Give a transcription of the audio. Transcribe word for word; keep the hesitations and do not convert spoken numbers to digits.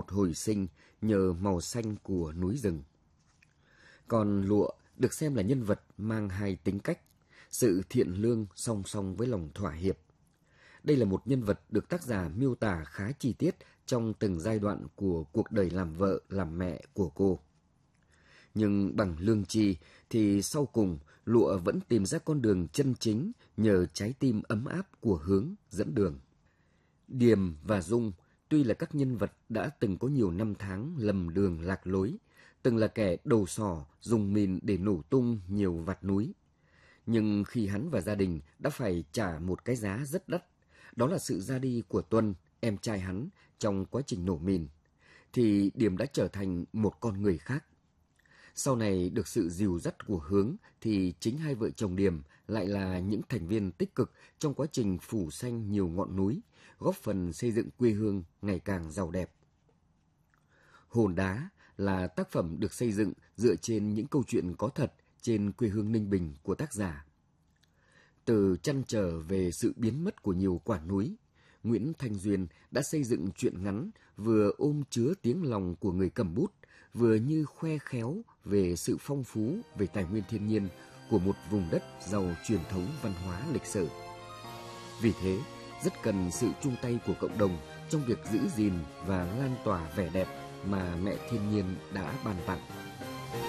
hồi sinh nhờ màu xanh của núi rừng. Còn lụa được xem là nhân vật mang hai tính cách, sự thiện lương song song với lòng thỏa hiệp. Đây là một nhân vật được tác giả miêu tả khá chi tiết trong từng giai đoạn của cuộc đời làm vợ, làm mẹ của cô. Nhưng bằng lương tri thì sau cùng lụa vẫn tìm ra con đường chân chính nhờ trái tim ấm áp của Hướng dẫn đường. Điềm và Dung tuy là các nhân vật đã từng có nhiều năm tháng lầm đường lạc lối, từng là kẻ đầu sỏ dùng mìn để nổ tung nhiều vạt núi. Nhưng khi hắn và gia đình đã phải trả một cái giá rất đắt, đó là sự ra đi của Tuân, em trai hắn, trong quá trình nổ mìn, thì Điềm đã trở thành một con người khác. Sau này được sự dìu dắt của Hướng thì chính hai vợ chồng Điềm lại là những thành viên tích cực trong quá trình phủ xanh nhiều ngọn núi, góp phần xây dựng quê hương ngày càng giàu đẹp. Hòn Đá là tác phẩm được xây dựng dựa trên những câu chuyện có thật trên quê hương Ninh Bình của tác giả. Từ trăn trở về sự biến mất của nhiều quả núi, Nguyễn Thanh Duyên đã xây dựng truyện ngắn vừa ôm chứa tiếng lòng của người cầm bút, vừa như khoe khéo về sự phong phú về tài nguyên thiên nhiên của một vùng đất giàu truyền thống văn hóa lịch sử. Vì thế, rất cần sự chung tay của cộng đồng trong việc giữ gìn và lan tỏa vẻ đẹp mà mẹ thiên nhiên đã ban tặng.